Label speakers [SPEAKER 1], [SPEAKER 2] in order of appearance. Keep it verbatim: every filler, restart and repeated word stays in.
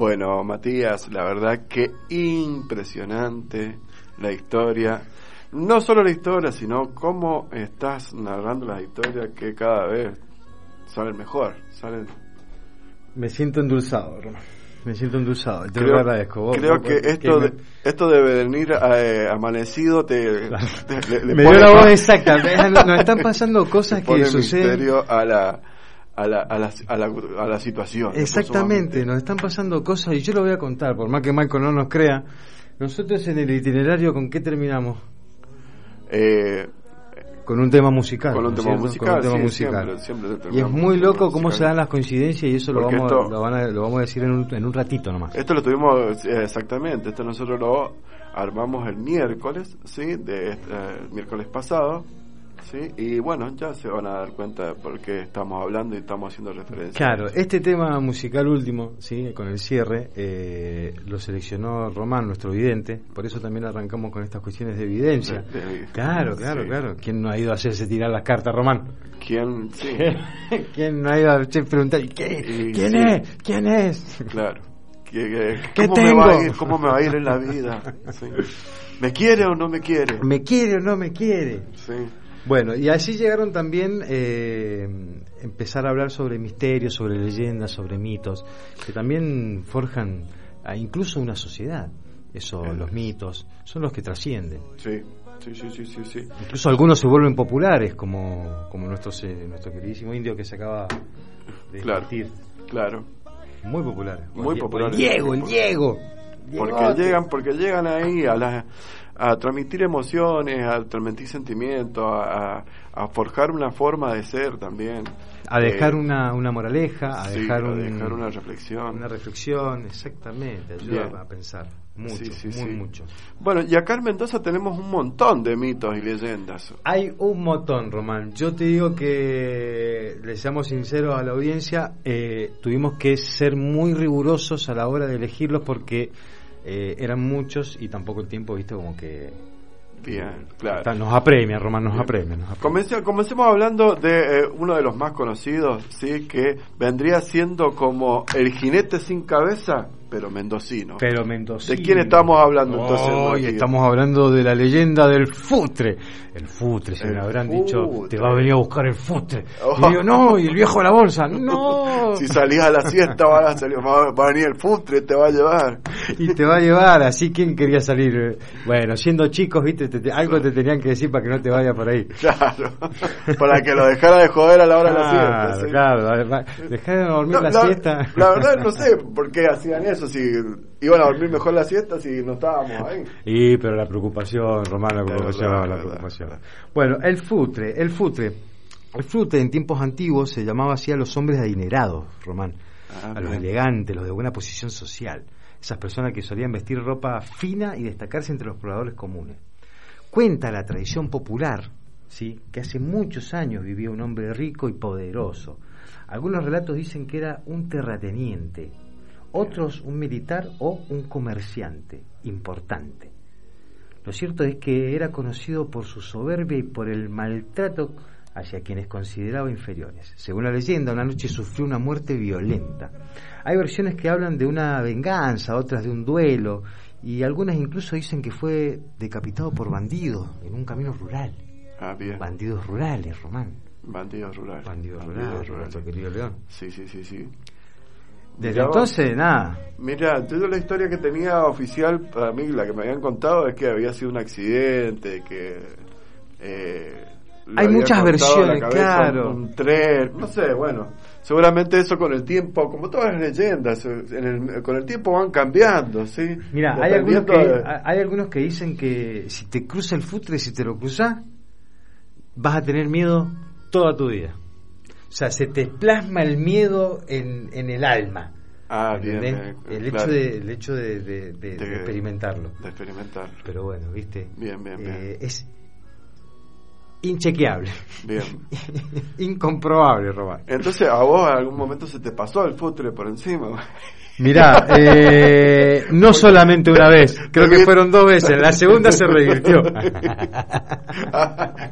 [SPEAKER 1] Bueno, Matías, la verdad que impresionante la historia. No solo la historia, sino cómo estás narrando las historias que cada vez salen mejor. Salen...
[SPEAKER 2] Me siento endulzado, Román. Me siento endulzado. Te
[SPEAKER 1] creo,
[SPEAKER 2] lo agradezco. Vos,
[SPEAKER 1] creo
[SPEAKER 2] vos,
[SPEAKER 1] que esto
[SPEAKER 2] que
[SPEAKER 1] de, me... esto de venir eh, amanecido te,
[SPEAKER 2] claro.
[SPEAKER 1] te le, le
[SPEAKER 2] me dio la voz exacta. Nos están pasando cosas que suceden.
[SPEAKER 1] Misterio a la A la, a, la, a, la, a la situación.
[SPEAKER 2] Exactamente, nos están pasando cosas y yo lo voy a contar, por más que Michael no nos crea. Nosotros en el itinerario, ¿con qué terminamos?
[SPEAKER 1] Eh,
[SPEAKER 2] con un tema musical.
[SPEAKER 1] Con un tema
[SPEAKER 2] ¿cierto?
[SPEAKER 1] musical,
[SPEAKER 2] con un tema
[SPEAKER 1] sí,
[SPEAKER 2] musical.
[SPEAKER 1] Siempre, siempre
[SPEAKER 2] y es muy loco cómo
[SPEAKER 1] musical.
[SPEAKER 2] Se dan las coincidencias y eso lo vamos,
[SPEAKER 1] esto,
[SPEAKER 2] lo, van a, lo vamos a decir en un, en un ratito nomás.
[SPEAKER 1] Esto lo tuvimos, eh, exactamente, esto nosotros lo armamos el miércoles, ¿sí? De este, eh, el miércoles pasado. Sí, y bueno, ya se van a dar cuenta de por qué estamos hablando y estamos haciendo referencia.
[SPEAKER 2] Claro, este tema musical último, sí, con el cierre, eh, lo seleccionó Román, nuestro vidente, por eso también arrancamos con estas cuestiones de evidencia. De, de, claro, claro, sí. claro. ¿Quién no ha ido a hacerse tirar las cartas, Román?
[SPEAKER 1] ¿Quién? Sí.
[SPEAKER 2] ¿Quién no ha ido a preguntar, ¿qué? Y, ¿quién sí. es? ¿Quién es?
[SPEAKER 1] Claro. ¿Qué, qué,
[SPEAKER 2] ¿Qué
[SPEAKER 1] ¿Cómo
[SPEAKER 2] tengo?
[SPEAKER 1] me va a ir? ¿Cómo me va a ir en la vida? Sí. ¿Me quiere o no me quiere?
[SPEAKER 2] ¿Me quiere o no me quiere?
[SPEAKER 1] Sí.
[SPEAKER 2] Bueno, y así llegaron también eh, empezar a hablar sobre misterios, sobre leyendas, sobre mitos, que también forjan a incluso una sociedad. Eso, eh. los mitos, son los que trascienden.
[SPEAKER 1] Sí, sí, sí, sí, sí, sí.
[SPEAKER 2] Incluso algunos se vuelven populares, como como nuestro, nuestro queridísimo indio que se acaba de
[SPEAKER 1] claro,
[SPEAKER 2] partir.
[SPEAKER 1] Claro.
[SPEAKER 2] Muy populares.
[SPEAKER 1] Muy populares.
[SPEAKER 2] El Diego, el Diego.
[SPEAKER 1] Porque llegan, porque llegan ahí a las a transmitir emociones, a transmitir sentimientos, a, a forjar una forma de ser también.
[SPEAKER 2] A dejar eh, una, una moraleja, a,
[SPEAKER 1] sí,
[SPEAKER 2] dejar,
[SPEAKER 1] a
[SPEAKER 2] un,
[SPEAKER 1] dejar una reflexión.
[SPEAKER 2] Una reflexión, exactamente, ayuda Bien. a pensar. Mucho, sí, sí, muy sí. mucho.
[SPEAKER 1] Bueno, y acá en Mendoza tenemos un montón de mitos y leyendas.
[SPEAKER 2] Hay un montón, Román. Yo te digo que, les seamos sinceros a la audiencia, eh, tuvimos que ser muy rigurosos a la hora de elegirlos porque eh, eran muchos y tampoco el tiempo, viste, como que...
[SPEAKER 1] Bien, claro.
[SPEAKER 2] Nos apremia, Román, nos apremia. Nos apremia.
[SPEAKER 1] Comencemos, comencemos hablando de eh, uno de los más conocidos, sí, que vendría siendo como el jinete sin cabeza, pero mendocino.
[SPEAKER 2] Pero mendocino.
[SPEAKER 1] ¿De quién estamos hablando entonces?
[SPEAKER 2] Hoy estamos hablando de la leyenda del Futre. El Futre, se me habrán futre. dicho, te va a venir a buscar el Futre. Oh. Y digo, no, y el viejo de la bolsa, no.
[SPEAKER 1] Si salís a la siesta, va a, salir, va a venir el Futre, te va a llevar.
[SPEAKER 2] Y te va a llevar, así, ¿quién quería salir? Bueno, siendo chicos, viste, te, te, algo te tenían que decir para que no te vaya por ahí.
[SPEAKER 1] Claro, para que lo dejara de joder a la hora
[SPEAKER 2] claro,
[SPEAKER 1] de la siesta. ¿sí?
[SPEAKER 2] Claro, dejar de dormir no, la, la siesta.
[SPEAKER 1] La verdad no sé por qué hacían eso, si iban a dormir mejor la siesta si no estábamos ahí.
[SPEAKER 2] Y pero la preocupación, Román, la preocupación,
[SPEAKER 1] verdad,
[SPEAKER 2] la
[SPEAKER 1] verdad,
[SPEAKER 2] preocupación.
[SPEAKER 1] Verdad.
[SPEAKER 2] Bueno, el Futre, el Futre, el Futre en tiempos antiguos se llamaba así a los hombres adinerados, Román, ah, a los bien. elegantes, los de buena posición social, esas personas que solían vestir ropa fina y destacarse entre los pobladores comunes. Cuenta la tradición popular, sí, que hace muchos años vivía un hombre rico y poderoso. Algunos relatos dicen que era un terrateniente, otros un militar o un comerciante importante. Lo cierto es que era conocido por su soberbia y por el maltrato hacia quienes consideraba inferiores. Según la leyenda, una noche sufrió una muerte violenta. Hay versiones que hablan de una venganza, otras de un duelo, y algunas incluso dicen que fue decapitado por bandidos en un camino rural.
[SPEAKER 1] Ah, bien.
[SPEAKER 2] Bandidos rurales, Román.
[SPEAKER 1] Bandidos rurales.
[SPEAKER 2] Bandidos rurales, nuestro querido León.
[SPEAKER 1] Sí, sí, sí, sí.
[SPEAKER 2] Desde Mirá, entonces, nada.
[SPEAKER 1] Mira, yo la historia que tenía oficial para mí, la que me habían contado, es que había sido un accidente, que... Eh,
[SPEAKER 2] Hay muchas versiones, claro.
[SPEAKER 1] Un, un tren, no sé, bueno. Seguramente eso con el tiempo, como todas las leyendas, en el, con el tiempo van cambiando, ¿sí?
[SPEAKER 2] Mira, hay algunos, que, de... hay algunos que dicen que si te cruza el Futre, si te lo cruzas, vas a tener miedo toda tu vida. O sea, se te plasma el miedo en, en el alma.
[SPEAKER 1] Ah, bien, bien,
[SPEAKER 2] el hecho
[SPEAKER 1] claro.
[SPEAKER 2] de el hecho de, de, de, de, de experimentarlo.
[SPEAKER 1] De experimentarlo.
[SPEAKER 2] Pero bueno, viste.
[SPEAKER 1] Bien, bien, bien.
[SPEAKER 2] Eh, es inchequeable.
[SPEAKER 1] Bien.
[SPEAKER 2] Incomprobable, Román.
[SPEAKER 1] Entonces, a vos en algún momento se te pasó el Futre por encima.
[SPEAKER 2] Mirá, eh, no solamente una vez, creo que fueron dos veces. La segunda se revirtió.